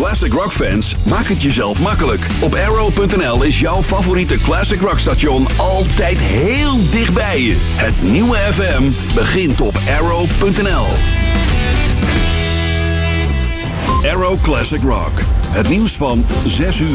Classic Rock fans, maak het jezelf makkelijk. Op Arrow.nl is jouw favoriete Classic Rock station altijd heel dichtbij je. Het nieuwe FM begint op Arrow.nl. Arrow Classic Rock. Het nieuws van 6 uur.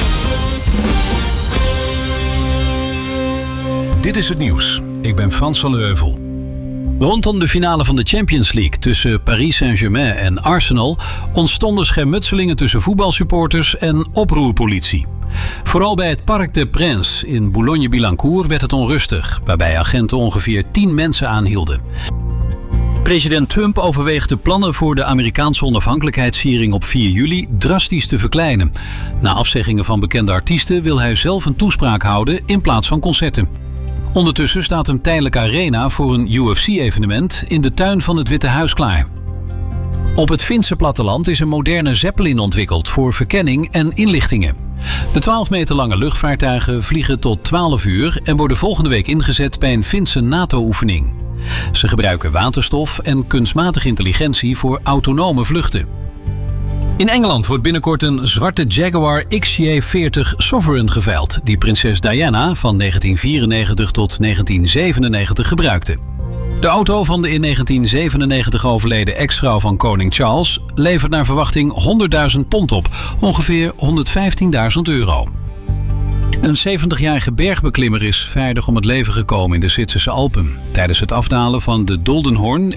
Dit is het nieuws. Ik ben Frans van Heuvel. Rondom de finale van de Champions League tussen Paris Saint-Germain en Arsenal ontstonden schermutselingen tussen voetbalsupporters en oproerpolitie. Vooral bij het Parc des Princes in Boulogne-Billancourt werd het onrustig, waarbij agenten ongeveer 10 mensen aanhielden. President Trump overweegt de plannen voor de Amerikaanse onafhankelijkheidsviering op 4 juli drastisch te verkleinen. Na afzeggingen van bekende artiesten wil hij zelf een toespraak houden in plaats van concerten. Ondertussen staat een tijdelijke arena voor een UFC-evenement in de tuin van het Witte Huis klaar. Op het Finse platteland is een moderne Zeppelin ontwikkeld voor verkenning en inlichtingen. De 12 meter lange luchtvaartuigen vliegen tot 12 uur en worden volgende week ingezet bij een Finse NATO-oefening. Ze gebruiken waterstof en kunstmatige intelligentie voor autonome vluchten. In Engeland wordt binnenkort een zwarte Jaguar XJ40 Sovereign geveild, die prinses Diana van 1994 tot 1997 gebruikte. De auto van de in 1997 overleden ex-vrouw van koning Charles levert naar verwachting 100.000 pond op, ongeveer €115.000. Een 70-jarige bergbeklimmer is vrijdag om het leven gekomen in de Zwitserse Alpen. Tijdens het afdalen van de Doldenhorn